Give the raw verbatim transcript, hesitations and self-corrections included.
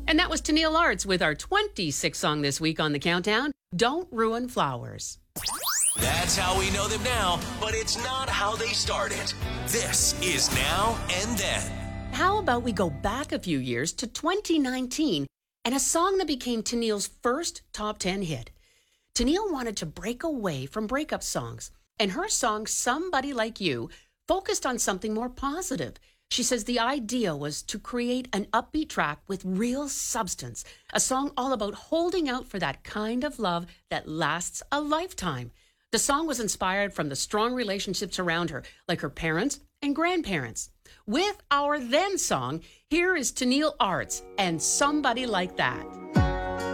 And that was Tennille Arts with our twenty-sixth song this week on the countdown, Don't Ruin Flowers. That's how we know them now, but it's not how they started. This is Now and Then. How about we go back a few years to twenty nineteen and a song that became Tennille's first top ten hit. Tennille wanted to break away from breakup songs, and her song, Somebody Like You, focused on something more positive. She says the idea was to create an upbeat track with real substance, a song all about holding out for that kind of love that lasts a lifetime. The song was inspired from the strong relationships around her, like her parents and grandparents. With our then song, here is Tennille Arts and Somebody Like That.